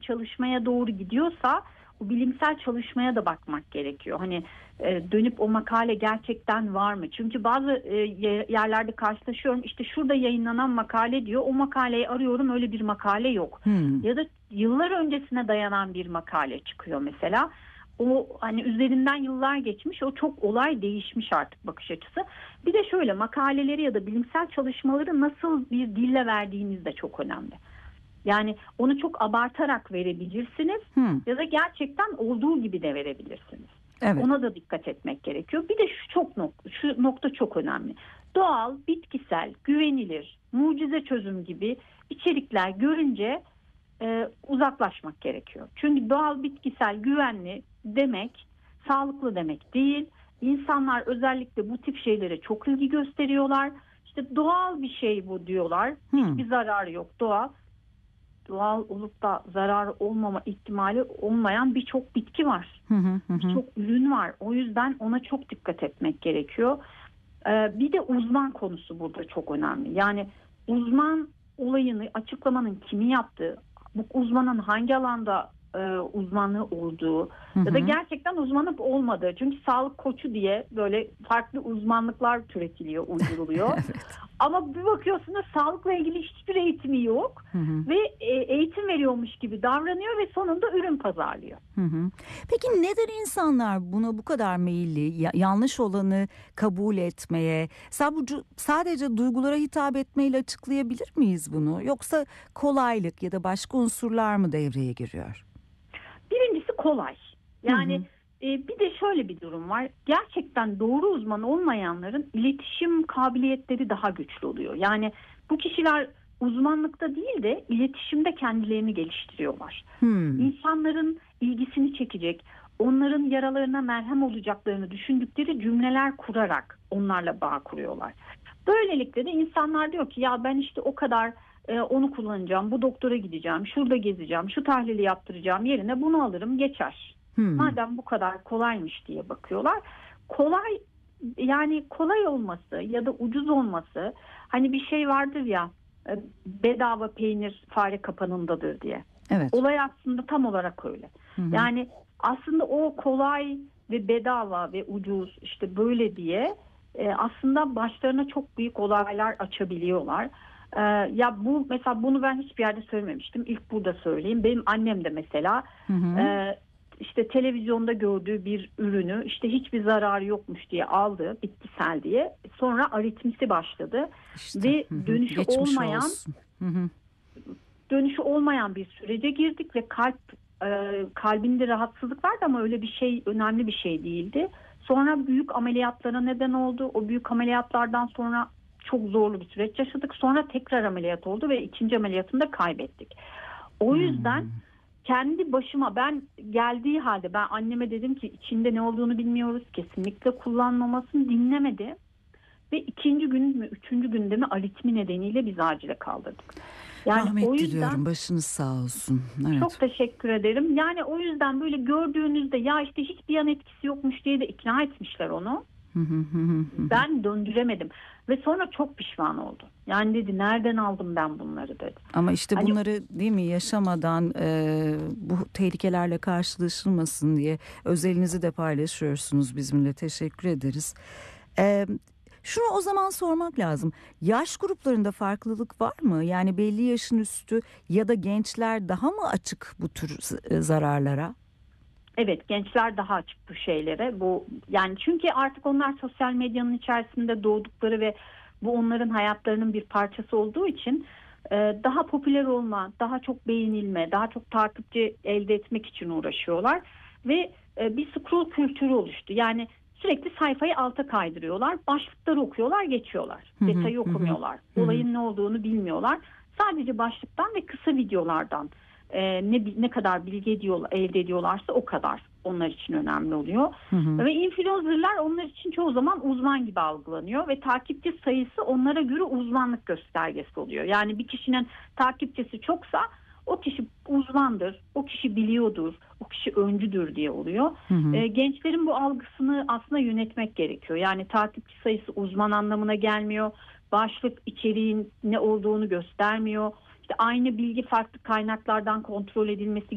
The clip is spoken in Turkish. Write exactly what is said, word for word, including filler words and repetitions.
çalışmaya doğru gidiyorsa o bilimsel çalışmaya da bakmak gerekiyor. Hani e, dönüp o makale gerçekten var mı? Çünkü bazı e, yerlerde karşılaşıyorum, işte şurada yayınlanan makale diyor, o makaleyi arıyorum, öyle bir makale yok. Hmm. Ya da yıllar öncesine dayanan bir makale çıkıyor mesela. O hani üzerinden yıllar geçmiş, o çok olay değişmiş artık bakış açısı. Bir de şöyle, makaleleri ya da bilimsel çalışmaları nasıl bir dille verdiğiniz de çok önemli. Yani onu çok abartarak verebilirsiniz Hmm. ya da gerçekten olduğu gibi de verebilirsiniz. Evet. Ona da dikkat etmek gerekiyor. Bir de şu çok nokta, şu nokta çok önemli. Doğal, bitkisel, güvenilir, mucize çözüm gibi içerikler görünce e, uzaklaşmak gerekiyor. Çünkü doğal, bitkisel, güvenli demek sağlıklı demek değil. İnsanlar özellikle bu tip şeylere çok ilgi gösteriyorlar. İşte doğal bir şey bu diyorlar. Hmm. Hiçbir zararı yok, doğal. Doğal olup da zarar olmama ihtimali olmayan birçok bitki var. Hı hı hı. Birçok ürün var. O yüzden ona çok dikkat etmek gerekiyor. Ee, bir de uzman konusu burada çok önemli. Yani uzman olayını, açıklamanın kimi yaptığı, bu uzmanın hangi alanda e, uzmanlığı olduğu Hı hı. ya da gerçekten uzmanı olmadığı. Çünkü sağlık koçu diye böyle farklı uzmanlıklar türetiliyor, uyduruluyor. Evet. Ama bir bakıyorsunuz sağlıkla ilgili hiçbir eğitimi yok Hı hı. ve e, eğitim veriyormuş gibi davranıyor ve sonunda ürün pazarlıyor. Hı hı. Peki neden insanlar buna bu kadar meyilli, ya- yanlış olanı kabul etmeye, sadece, sadece duygulara hitap etmeyle açıklayabilir miyiz bunu? Yoksa kolaylık ya da başka unsurlar mı devreye giriyor? Birincisi kolay. Yani Hı hı. e, bir de şöyle bir durum var. Gerçekten doğru uzman olmayanların iletişim kabiliyetleri daha güçlü oluyor. Yani bu kişiler uzmanlıkta değil de iletişimde kendilerini geliştiriyorlar. Hmm. İnsanların ilgisini çekecek, onların yaralarına merhem olacaklarını düşündükleri cümleler kurarak onlarla bağ kuruyorlar. Böylelikle de insanlar diyor ki ya ben işte o kadar e, onu kullanacağım, bu doktora gideceğim, şurada gezeceğim, şu tahlili yaptıracağım yerine bunu alırım geçer. Hmm. Madem bu kadar kolaymış diye bakıyorlar. Kolay, yani kolay olması ya da ucuz olması, hani bir şey vardır ya, e, bedava peynir fare kapanındadır diye. Evet. Olay aslında tam olarak öyle. Hı hı. Yani aslında o kolay ve bedava ve ucuz işte böyle diye e, aslında başlarına çok büyük olaylar açabiliyorlar. E, ya bu mesela, bunu ben hiçbir yerde söylememiştim. İlk burada söyleyeyim. Benim annem de mesela Hı hı. e, işte televizyonda gördüğü bir ürünü işte hiçbir zararı yokmuş diye aldı, bitkisel diye. Sonra aritmisi başladı İşte. ve Hı hı. dönüşü Geçmiş olmayan olsun. Hı hı. dönüşü olmayan bir sürece girdik ve kalp e, kalbinde rahatsızlık vardı ama öyle bir şey, önemli bir şey değildi. Sonra büyük ameliyatlara neden oldu. O büyük ameliyatlardan sonra çok zorlu bir süreç yaşadık. Sonra tekrar ameliyat oldu ve ikinci ameliyatını da kaybettik. O yüzden Hmm. kendi başıma, ben geldiği halde ben anneme dedim ki içinde ne olduğunu bilmiyoruz, kesinlikle kullanmamasını, dinlemedi. Ve ikinci gün mü, üçüncü günde mi aritmi nedeniyle biz acile kaldırdık. Yani o Rahmet yüzden diliyorum. Başınız sağ olsun. çok Evet. teşekkür ederim. Yani o yüzden böyle gördüğünüzde ya işte hiçbir yan etkisi yokmuş diye de ikna etmişler onu. Hı hı hı hı hı. Ben döndüremedim ve sonra çok pişman oldu. Yani dedi nereden aldım ben bunları dedi. Ama işte Hani bunları değil mi yaşamadan e, bu tehlikelerle karşılaşılmasın diye özelinizi de paylaşıyorsunuz bizimle. Teşekkür ederiz. E, şunu o zaman sormak lazım. Yaş gruplarında farklılık var mı? Yani belli yaşın üstü ya da gençler daha mı açık bu tür e, zararlara? evet, gençler daha açık bu şeylere. Bu yani çünkü artık onlar sosyal medyanın içerisinde doğdukları ve bu onların hayatlarının bir parçası olduğu için e, daha popüler olma, daha çok beğenilme, daha çok takipçi elde etmek için uğraşıyorlar ve e, bir scroll kültürü oluştu. Yani sürekli sayfayı alta kaydırıyorlar, başlıkları okuyorlar, geçiyorlar. Hı hı, Detayı hı hı, okumuyorlar. hı hı. Olayın ne olduğunu bilmiyorlar. Sadece başlıktan ve kısa videolardan e, ne ne kadar bilgi ediyor, elde ediyorlarsa o kadar onlar için önemli oluyor. Hı hı. Ve influencerlar onlar için çoğu zaman uzman gibi algılanıyor ve takipçi sayısı onlara göre uzmanlık göstergesi oluyor. Yani bir kişinin takipçisi çoksa o kişi uzmandır, o kişi biliyordur, o kişi öncüdür diye oluyor. Hı hı. E, gençlerin bu algısını aslında yönetmek gerekiyor. Yani takipçi sayısı uzman anlamına gelmiyor. Başlık içeriğin ne olduğunu göstermiyor. İşte aynı bilgi farklı kaynaklardan kontrol edilmesi